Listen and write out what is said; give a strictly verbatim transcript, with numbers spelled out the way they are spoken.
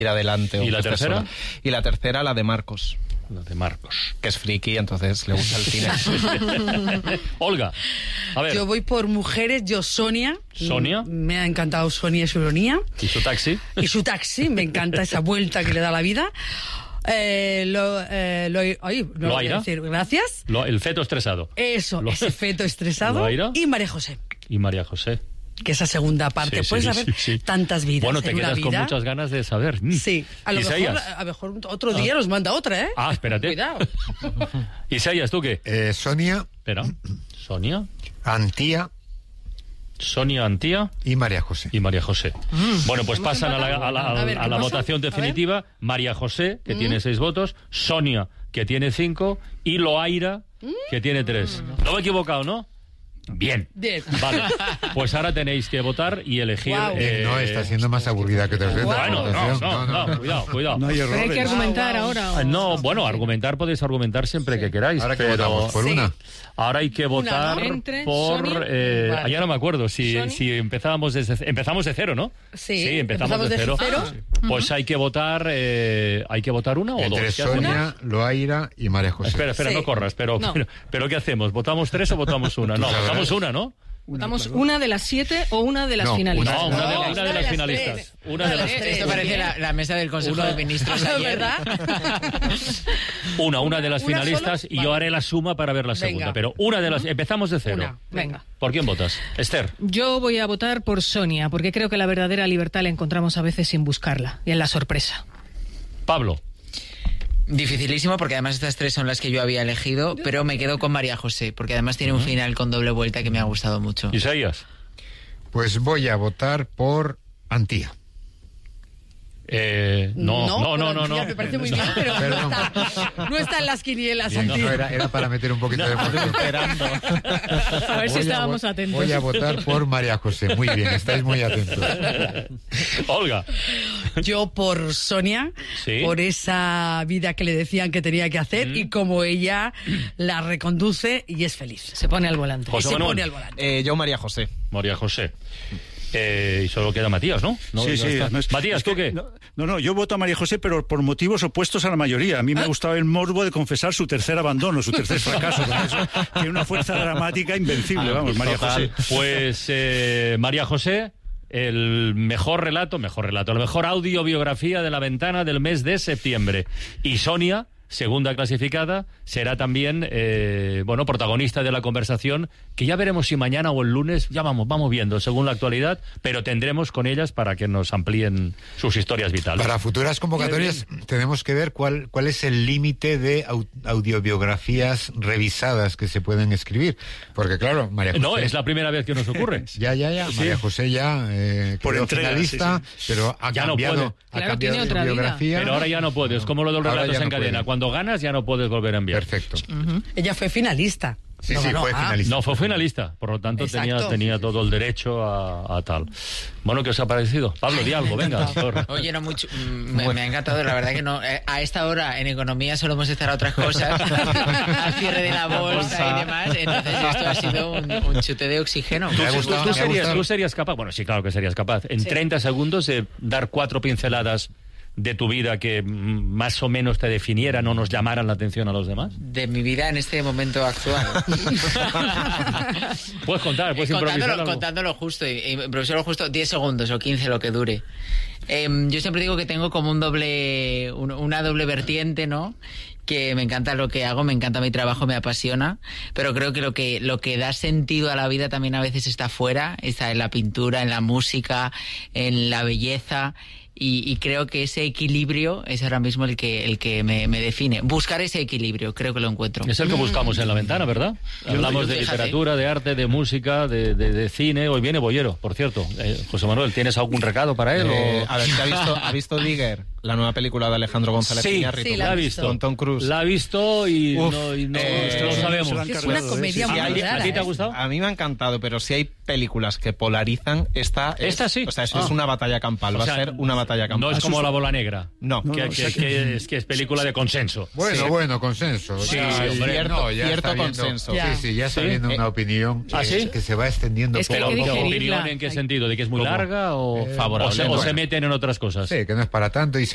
ir adelante. ¿Y la tercera? Sola. Y la tercera, la de Marcos. La de Marcos. Que es friki, entonces le gusta el cine. Olga, a ver. Yo voy por mujeres, yo Sonia. ¿Sonia? Me ha encantado Sonia y su ironía. ¿Y su taxi? Y su taxi, me encanta esa vuelta que le da a la vida. Eh, lo, eh, lo, ay, no lo voy a decir. Gracias. Lo, el feto estresado. Eso, lo, ese feto estresado. Loaira. Y María José. Y María José. Que esa segunda parte, sí, puedes sí, saber sí, sí. tantas vidas. Bueno, te en quedas una con vida. muchas ganas de saber. Sí, a lo Isaías. mejor, a lo mejor otro día ah. nos manda otra, ¿eh? Ah, espérate. Cuidado. Isaías, ¿tú qué? Eh, Sonia. Espera. Sonia. Antía. Sonia, Antía y María José. Y María José. Mm. Bueno, pues pasan a la, a la, a, a ver, a la votación definitiva. María José, que mm. tiene seis votos, Sonia, que tiene cinco, y Loaira, mm. que tiene tres. No me he equivocado, ¿no? Bien. Bien. Vale. Pues ahora tenéis que votar y elegir. Wow. Eh, no, está siendo más aburrida que otras veces. Bueno, no, no, no, no, cuidado, cuidado. No hay errores. Pero hay que argumentar ahora. O... No, bueno, argumentar podéis argumentar siempre sí. que queráis. Ahora que pero votamos por sí. una. Ahora hay que votar una, ¿no? Entre por. Sonia, Eh, vale. Ya no me acuerdo si, si empezábamos desde empezamos de cero, ¿no? Sí. Sí, empezamos, empezamos de cero. De cero. Ah, pues uh-huh. hay que votar. Eh, hay que votar una o Entre dos. Sonia, Loaira y María José. Espera, espera, sí. no corras. Pero, no. pero, pero ¿qué hacemos? ¿Votamos tres o votamos una? No, votamos una, ¿no? ¿Votamos una de las siete o una de las no, finalistas? No, una de, una una de, de las las finalistas. tres. Una de las tres. Esto parece la, la mesa del Consejo una, de Ministros ayer. ¿Verdad? Una, una de las ¿Una finalistas solo? y Vale. yo haré la suma para ver la segunda. Venga. Pero una de las... Empezamos de cero. Una. Venga. ¿Por quién votas? Esther. Yo voy a votar por Sonia, porque creo que la verdadera libertad la encontramos a veces sin buscarla, y en la sorpresa. Pablo. Dificilísimo, porque además estas tres son las que yo había elegido, pero me quedo con María José, porque además tiene un final con doble vuelta que me ha gustado mucho. Isaías. Pues voy a votar por Antía. Eh, no, no, no, no, no, no. Me parece muy bien, pero no está, no está en las quinielas. Bien, no, era, era para meter un poquito de emoción. Esperando. A ver si Voy estábamos a vo- atentos. Voy a votar por María José. Muy bien, estáis muy atentos. Olga. Yo por Sonia, ¿Sí? por esa vida que le decían que tenía que hacer mm. y como ella la reconduce y es feliz. Se pone al volante. José se Manuel. pone al volante. Eh, yo María José. María José. Eh, y solo queda Matías, ¿no? no sí, no sí. No es, Matías, es ¿tú que, qué? No, no, no, yo voto a María José, pero por motivos opuestos a la mayoría. A mí me ha gustado el morbo de confesar su tercer abandono, su tercer fracaso. Con eso tiene una fuerza dramática invencible, vamos, María Total. José. Pues eh, María José, el mejor relato, mejor relato, la mejor audiobiografía de La Ventana del mes de septiembre. Y Sonia, segunda clasificada, será también, eh, bueno, protagonista de la conversación, que ya veremos si mañana o el lunes, ya vamos, vamos viendo, según la actualidad, pero tendremos con ellas para que nos amplíen sus historias vitales. Para futuras convocatorias tenemos que ver cuál, cuál es el límite de au- audiobiografías revisadas que se pueden escribir. Porque claro, María José... No, es la primera vez que nos ocurre. Ya, ya, ya. Sí. María José ya eh, Por quedó entrega, finalista, sí, sí. pero ha Ya no cambiado, puede. ha Claro, cambiado tiene su otra vida. biografía. Pero ahora ya no puedes, como lo de los Ahora relatos ya en no cadena. puede. Cuando ganas ya no puedes volver a enviar. Perfecto. Uh-huh. Ella fue finalista. Sí, No sí, ganó. fue Ah. finalista. No, fue finalista, por lo tanto tenía, Exacto. tenía todo el derecho a, a tal. Bueno, ¿qué os ha parecido? Pablo, di algo, venga. Por... Oye, no mucho, me, me ha encantado, la verdad que no. Eh, a esta hora en economía solemos estar a otras cosas, al cierre de la bolsa y demás, entonces esto ha sido un, un chute de oxígeno. Me ha gustado, ¿Tú, me ha serías, gustado. tú serías capaz, bueno, sí, claro que serías capaz, en Sí. treinta segundos de dar cuatro pinceladas de tu vida que mm, más o menos te definieran o nos llamaran la atención a los demás? De mi vida en este momento actual. Puedes contar, puedes improvisar contándolo, algo. contándolo justo, y- y improvisarlo justo diez segundos o quince, lo que dure. Eh, yo siempre digo que tengo como un doble, un- una doble vertiente, ¿no? Que me encanta lo que hago, me encanta mi trabajo, me apasiona, pero creo que lo que lo que da sentido a la vida también a veces está fuera, está en la pintura, en la música, en la belleza. Y, y creo que ese equilibrio es ahora mismo el que el que me, me define. Buscar ese equilibrio, creo que lo encuentro. Es el que buscamos en La Ventana, ¿verdad? Hablamos de Fíjate. literatura, de arte, de música, de, de, de cine. Hoy viene Bollero, por cierto. Eh, José Manuel, ¿tienes algún recado para él? Eh, o... a ver, ¿ha visto, ¿ha visto Digger? La nueva película de Alejandro González Sí, Iñárritu. sí, la ha visto. Con Tom Cruise. La ha visto y Uf, no, y no, eh, no se sabemos. la han Es cargado, una ¿eh? comedia Sí, sí. muy ¿A ti- rara, a ti te ha ¿eh? gustado? A mí me ha encantado, pero si hay películas que polarizan, esta es, Esta sí. O sea, eso Ah. es una batalla campal. O Va sea, a ser una batalla campal. No es como La Bola Negra. No. No, que, no, que- o sea que- que es, que es película de consenso. Bueno, Sí. bueno, consenso. Sí, Ya, sí, hombre. ya- Cierto- ya cierto está viendo- consenso. Ya. Sí, sí, ya está Sí. viendo Eh, una opinión ¿Ah, que, sí? que se va extendiendo Es que poco hay a que poco. digerirla. ¿Opinión en qué Hay- sentido? ¿De que es muy ¿Cómo? larga o, Eh, o, se, o bueno. se meten en otras cosas? Sí, que no es para tanto y